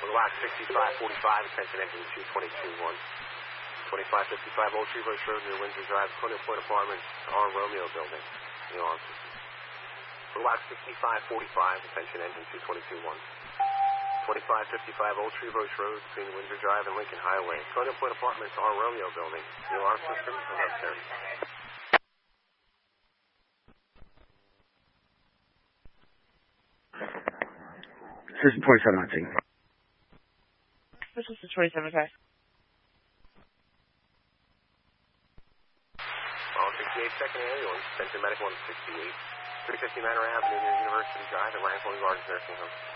Relax 6545, attention engine 2221. 2555 Old Tree Bush Road near Windsor Drive, Conant Point Apartments, R. Romeo Building, the alarm system. Relax 6545, attention engine 2221. 2555 Old Tree Bush Road between Windsor Drive and Lincoln Highway, Conant Point Apartments, R. Romeo Building, the alarm system is upstairs. This is 2719. This is the 27, okay. 68 Second Ambulance, attention medical 168. 350 Manor Avenue near University Drive at Lansing Gardens Nursing Home.